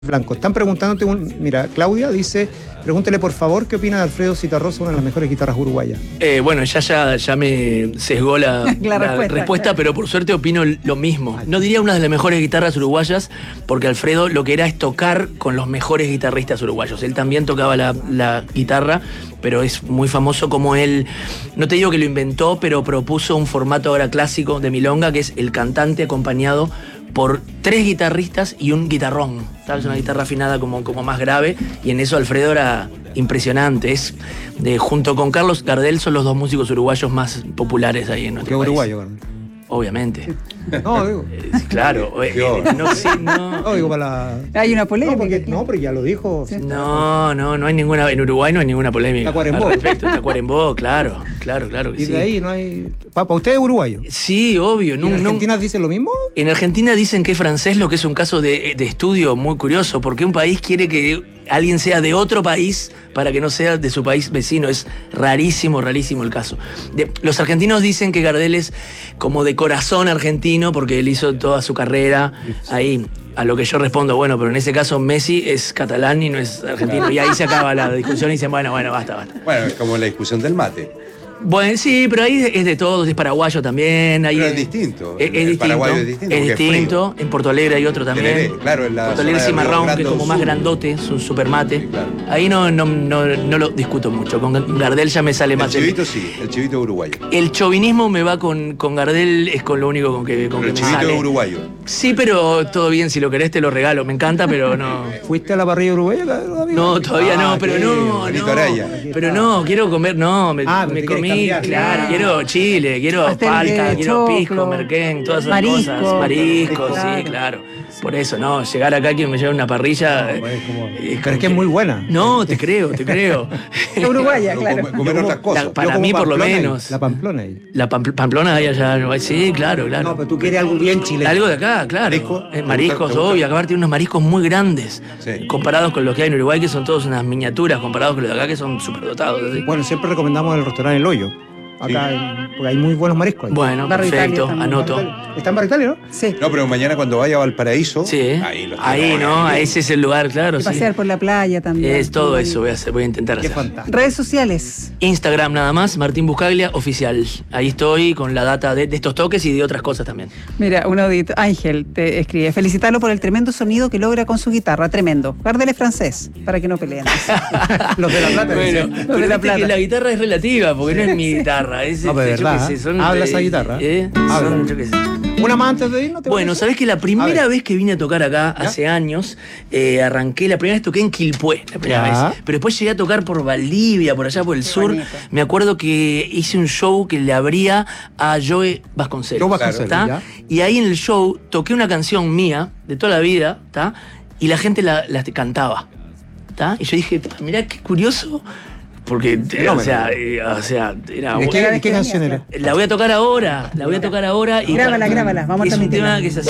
Blanco. Están preguntándote, mira, Claudia dice, pregúntele por favor qué opina de Alfredo Zitarrosa, una de las mejores guitarras uruguayas. Bueno, ya me sesgó la respuesta, claro. Pero por suerte opino lo mismo. No diría una de las mejores guitarras uruguayas, porque Alfredo lo que era es tocar con los mejores guitarristas uruguayos. Él también tocaba la guitarra, pero es muy famoso como él, no te digo que lo inventó, pero propuso un formato ahora clásico de milonga, que es el cantante acompañado por 3 guitarristas y un guitarrón, ¿sabes? Una guitarra afinada como más grave, y en eso Alfredo era impresionante. Junto con Carlos Gardel son los 2 músicos uruguayos más populares ahí en nuestro país. ¿Qué uruguayo, Gardel? Obviamente. No, digo. Claro. No, digo para la... Hay una polémica. No, pero ya lo dijo. Sí. No hay ninguna... En Uruguay no hay ninguna polémica. Tacuarembó. Tacuarembó, claro. Y de ahí no hay... ¿Para usted es uruguayo? Sí, obvio. ¿En Argentina dicen lo mismo? En Argentina dicen que es francés, lo que es un caso de estudio muy curioso, porque un país quiere que alguien sea de otro país para que no sea de su país vecino. Es rarísimo el caso. Los argentinos dicen que Gardel es como de corazón argentino porque él hizo toda su carrera ahí. A lo que yo respondo, bueno, pero en ese caso Messi es catalán y no es argentino. Y ahí se acaba la discusión y dicen, bueno, basta. Bueno, es como la discusión del mate. Bueno, sí, pero ahí es de todos, es paraguayo también. Ahí pero es distinto. El paraguayo es distinto. Es distinto. En Porto Alegre hay otro también. Claro, en la Porto Alegre Cimarrón, que es como más grandote, es un super mate. Sí, claro. Ahí no lo discuto mucho. Con Gardel ya me sale más. El chivito sí, el chivito uruguayo. El chauvinismo me va con Gardel, es con lo único con que me sale. El chivito uruguayo. Sí, pero todo bien, si lo querés te lo regalo. Me encanta, pero no. ¿Fuiste a la parrilla uruguaya? No, todavía no, pero no. Pero no, quiero comer, me comí, claro. Quiero chile, quiero palta, quiero pisco, merquén, todas esas cosas. Mariscos, sí, claro. Por eso, no, llegar acá que me lleve una parrilla. Pero es que es muy buena. No, te creo. La uruguaya, claro. Comer otras cosas. Para mí, por lo menos. La Pamplona. La Pamplona hay allá, sí, claro. No, pero tú quieres algo bien chileno. Algo de acá, claro. Mariscos, obvio. Acá tiene unos mariscos muy grandes. Sí. Comparados con los que hay en Uruguay, que son todos unas miniaturas, comparados con los de acá, que son superdotados. ¿Sí? Bueno, siempre recomendamos el restaurante El Hoyo. Acá, porque hay muy buenos mariscos ahí. Bueno, perfecto, anoto. ¿Está en Barrio Italia, no? Sí. No, pero mañana cuando vaya a Valparaíso, sí. Ahí, ¿no? Ese es el lugar, claro. Y pasear por la playa también. Es todo eso, voy a intentar hacer. Qué fantástico. Redes sociales. Instagram nada más, Martín Buscaglia, oficial. Ahí estoy con la data de estos toques y de otras cosas también. Mira, un audito, Ángel te escribe, felicitarlo por el tremendo sonido que logra con su guitarra, tremendo. Gardel es francés, para que no peleen. Los de La Plata. Bueno, los de La Plata. Que la guitarra es relativa, porque no es mi guitarra. ¿Habla esa guitarra? ¿Una más antes de irnos? Bueno, sabés que la primera vez que vine a tocar acá, hace años, arranqué, la primera vez toqué en Quilpué, la primera vez. Pero después llegué a tocar por Valdivia, por allá por el sur. Bonito. Me acuerdo que hice un show que le abría a Joe Vasconcelos. Y ahí en el show toqué una canción mía, de toda la vida, ¿tá? Y la gente la cantaba, ¿tá? Y yo dije, mirá qué curioso. Porque, era ¿Qué canción era? La voy a tocar ahora. Y grábala, vamos a es un tema que es así.